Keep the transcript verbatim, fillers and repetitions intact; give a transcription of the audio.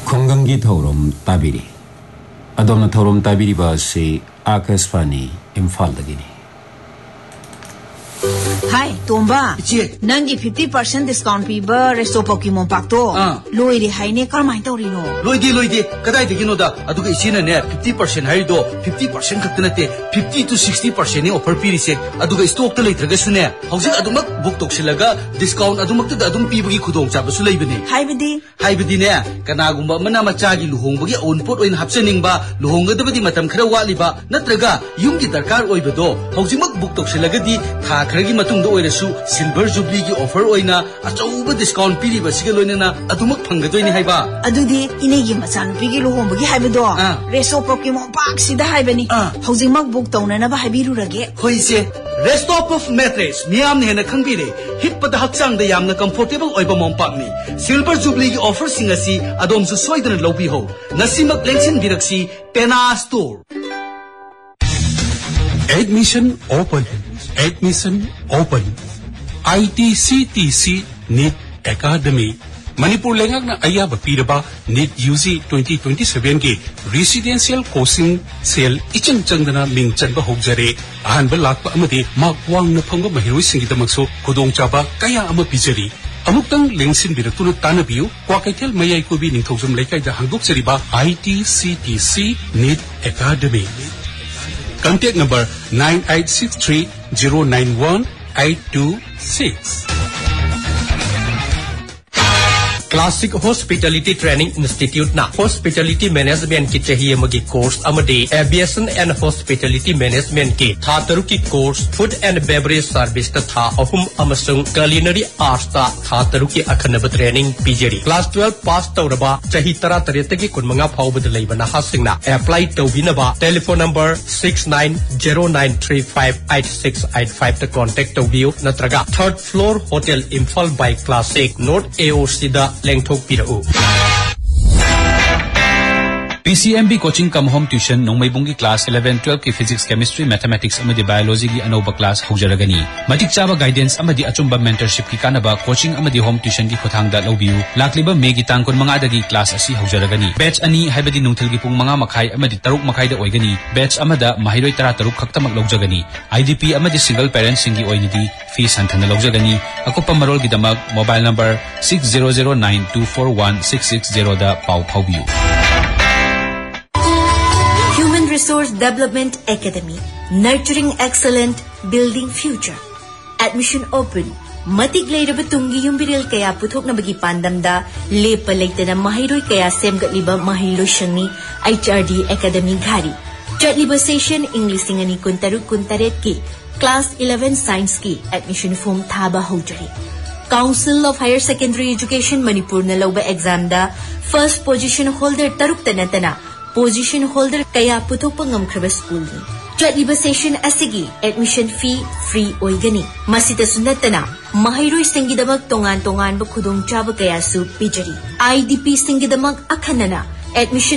ꯈꯨꯡꯒꯪꯒꯤ ꯊꯧꯔꯝ ꯇꯥꯕꯤꯔꯤ ꯑꯗꯣꯝꯅ ꯊꯧꯔꯝ ꯇꯥꯕꯤꯔꯤꯕ ꯑꯁꯤ Akashvani ꯏꯝꯐꯥꯜꯗꯒꯤꯅꯤ Hi, Tomba. Ichi. Nangi fifty percent discount piba resto Pokemon Pakto. Ah. Loiri haine karmai taurino. Loidi loidi. Kadai degino da. Aduga isina ne fifty percent haido fifty percent kaktanate fifty to sixty percent ni offer pirise. Aduga stock ta leitraga sune. Hausin adumak book toksilaga discount adumak ta adum pibagi khudong chaba su leibani. Haibadi. Haibadi ne kanagumba mana machagi luhongbagi onpot oin hapsaningba luhongadabadi matam khara waliba natraga yumgi darkar oibado hausimak book toksilaga di tha kharagi matung do oirasu silver jubilee gi offer oina achauba discount piriba siga loinana adumak phangadoini haiba Adudi inegi machan pigi luhongbagi haibado resto Pokemon Park sida haibani hausimak book taunana ba haibiru rage hoise rest of mattress miyam ne hena khangbire hippada hakchang da yamna comfortable oiba mompak ni silver jubilee gi offer singasi adom su soidana lobi ho nasimak lengsin biraksi Pena store Admission open. Admission open. I T C T C NEET Academy. Manipur lengak na ayaba piraba NEET U G twenty twenty-seven ke residential coaching cell ichang changdana ming chanba hogjare ahanba lakpa amade makwang na phangba mahiroi singidamakso khudong chaba kaya ama pijari amuktang lengsin biratuna tanabiu kwakaitel mayai kobi ningthojum laikai da hangdok chariba I T C T C NEET Academy. Contact number nine eight six three zero nine one eight two six. Classic Hospitality Training Institute na Hospitality Management ki chahiye magi course amade Aviation and Hospitality Management ki tha taru ki course Food and Beverage Service ta tha ahum amasung Culinary Arts ta tha taru ki akhanaba training pijari Class twelve pass tawraba chahi tara tareta ki kunmanga phawbad leibana hasingna apply tawbinaba telephone number six nine zero nine three five eight six eight five ta contact tawbiu natraga third floor Hotel Imphal by Classic North A O C da Lengthok Pirau. P C M B coaching cum home tuition nongmai bungi class eleven twelve ki physics chemistry mathematics amadi biology gi anoba class haujaragani matik chaba guidance amadi achumba mentorship ki kanaba coaching amadi home tuition gi khothangda lobiu lakliba me gi tangkon manga dagi class asi haujaragani batch ani haibadi nungthil gi pung manga makhai amadi taruk makhai da oigani batch amada mahiroi tara taruk khaktamak logjagani I D P amadi single parent singi oinidi fees hanthana logjagani akopa marol gi damak mobile number six zero zero nine two four one six six zero da pau phaubiu. Human Resource Development Academy, nurturing excellent, building future. Admission open. Matik lairaba tungi yumbiril kaya puthok na bagi pandamda lepa laitana mahiroi kaya semgatliba mahiroi shangni H R D Academy Ghari. Chatliba session English singani kuntaruk kuntaret ki class eleven science ki admission form thaba hojari. Council of Higher Secondary Education Manipur na lauba exam da first position holder taruk tanatana position holder kaya puthok pangamkraba school ni chatliba session asigi admission fee free oigani masita sunatana mahiroi singidamak tongan tongan ba khudong chaba kaya su pijari I D P singidamak akhanana admission